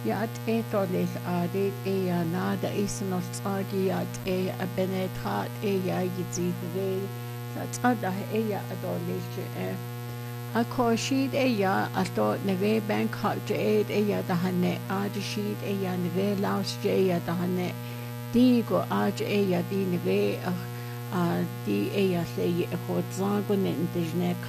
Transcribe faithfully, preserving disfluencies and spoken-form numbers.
Yat e tolil arid e ya nada isenol tsagi yat e a benetrat e ya yidzigre tat ada e ya adolil e a koshid e ya ato neve ben kalje e ya dahane adshid e ya neve laus je ya dahane digo aj e ya di neve a di e ya se e hotzango ne intijne